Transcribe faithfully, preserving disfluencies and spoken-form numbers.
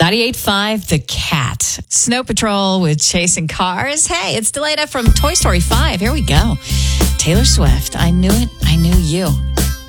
ninety-eight point five, The Cat. Snow Patrol with Chasing Cars. Hey, it's Delana from Toy Story five. Here we go. Taylor Swift, I Knew It, I Knew You.